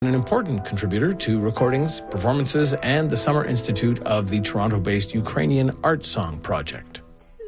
An important contributor to recordings, performances, and the Summer Institute of the Toronto-based Ukrainian Art Song Project.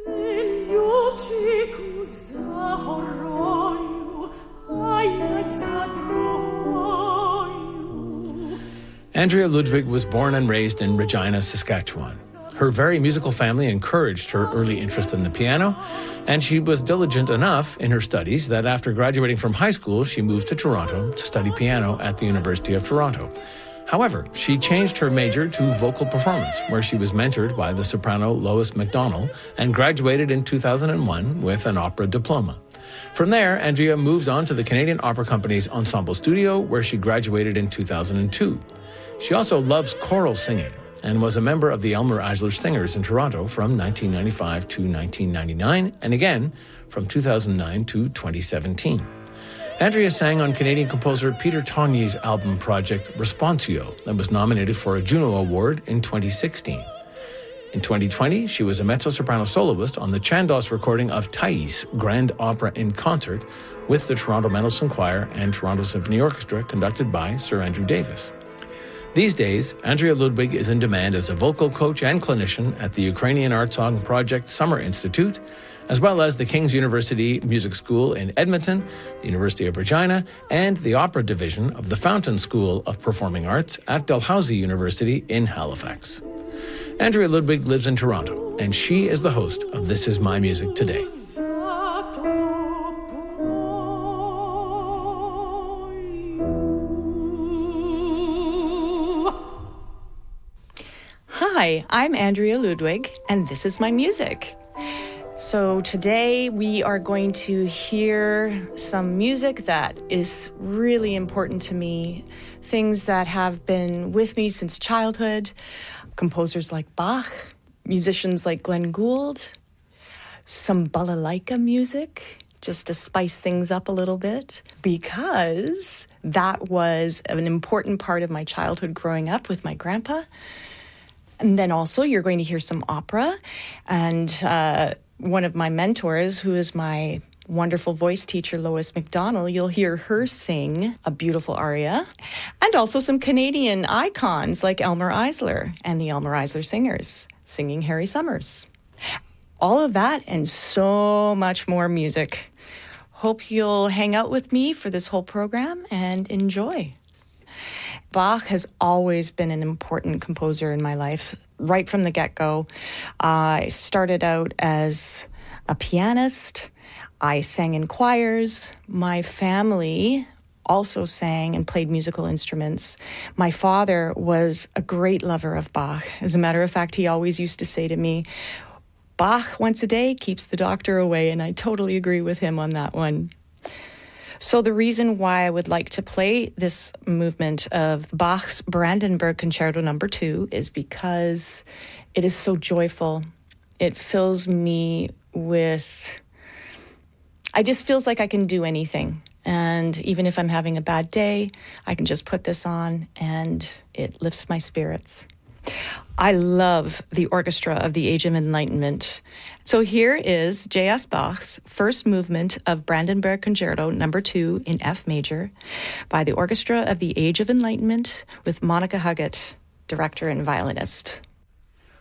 Andrea Ludwig was born and raised in Regina, Saskatchewan. Her very musical family encouraged her early interest in the piano, and she was diligent enough in her studies that after graduating from high school, she moved to Toronto to study piano at the University of Toronto. However, she changed her major to vocal performance, where she was mentored by the soprano Lois MacDonald and graduated in 2001 with an opera diploma. From there, Andrea moved on to the Canadian Opera Company's Ensemble Studio, where she graduated in 2002. She also loves choral singing and was a member of the Elmer Eisler Singers in Toronto from 1995 to 1999, and again from 2009 to 2017. Andrea sang on Canadian composer Peter Tonier's album project Responsio that was nominated for a Juno Award in 2016. In 2020, she was a mezzo-soprano soloist on the Chandos recording of Thais, Grand Opera in Concert, with the Toronto Mendelssohn Choir and Toronto Symphony Orchestra, conducted by Sir Andrew Davis. These days, Andrea Ludwig is in demand as a vocal coach and clinician at the Ukrainian Art Song Project Summer Institute, as well as the King's University Music School in Edmonton, the University of Regina, and the opera division of the Fountain School of Performing Arts at Dalhousie University in Halifax. Andrea Ludwig lives in Toronto, and she is the host of This Is My Music Today. Hi, I'm Andrea Ludwig, and this is my music. So today we are going to hear some music that is really important to me, things that have been with me since childhood, composers like Bach, musicians like Glenn Gould, some balalaika music, just to spice things up a little bit, because that was an important part of my childhood growing up with my grandpa. And then also you're going to hear some opera. And one of my mentors, who is my wonderful voice teacher, Lois MacDonald, you'll hear her sing a beautiful aria. And also some Canadian icons like Elmer Eisler and the Elmer Eisler Singers singing Harry Summers. All of that and so much more music. Hope you'll hang out with me for this whole program and enjoy. Bach has always been an important composer in my life, right from the get-go. I started out as a pianist. I sang in choirs. My family also sang and played musical instruments. My father was a great lover of Bach. As a matter of fact, he always used to say to me, Bach once a day keeps the doctor away, and I totally agree with him on that one. So the reason why I would like to play this movement of Bach's Brandenburg Concerto No. 2 is because it is so joyful. It fills me with... I just feels like I can do anything. And even if I'm having a bad day, I can just put this on and it lifts my spirits. I love the Orchestra of the Age of Enlightenment. So here is J.S. Bach's first movement of Brandenburg Concerto No. 2 in F major by the Orchestra of the Age of Enlightenment with Monica Huggett, director and violinist.